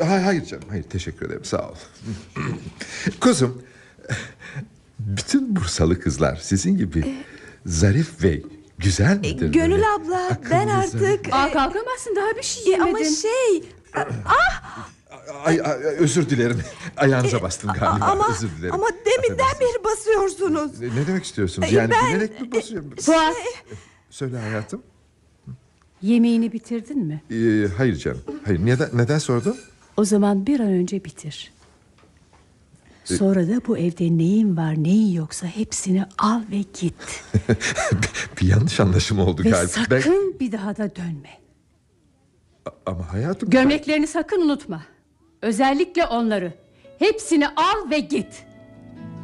Hayır canım, hayır, teşekkür ederim, sağ ol. Kuzum, bütün Bursalı kızlar sizin gibi zarif ve güzel midir? Gönül abla, akıllı, ben artık... kalkamazsın, daha bir şey yemedin. Ama özür dilerim. Ayağınıza bastım galiba. Özür dilerim. Ama deminden beri basıyorsunuz. Ne demek istiyorsunuz? Yani bilerek mi basıyorum? Fuat, Söyle hayatım. yemeğini bitirdin mi? Hayır canım. Hayır. Neden sordun? O zaman bir an önce bitir. Sonra da bu evde neyin var neyin yoksa hepsini al ve git. Bir yanlış anlaşılma oldu Ve galiba. sakın bir daha da dönme. Ama hayatım... Gömleklerini sakın unutma. Özellikle onları. Hepsini al ve git.